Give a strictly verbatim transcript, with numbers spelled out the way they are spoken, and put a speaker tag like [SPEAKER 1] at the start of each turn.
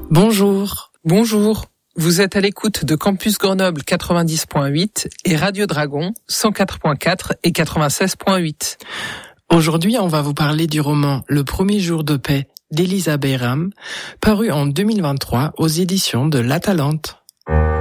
[SPEAKER 1] Bonjour.
[SPEAKER 2] Bonjour. Vous êtes à l'écoute de Campus Grenoble quatre-vingt-dix point huit et Radio Dragon cent quatre point quatre et quatre-vingt-seize point huit.
[SPEAKER 1] Aujourd'hui, on va vous parler du roman Le premier jour de paix d'Elisa Bayram, paru en deux mille vingt-trois aux éditions de La Talente.